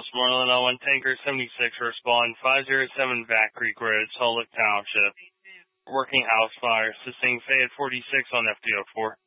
Westmoreland on 1 Tanker 76, respond 507 Back Creek Road, Salt Lake Township. Working house fire, sustained Fayette 46 on FDO4.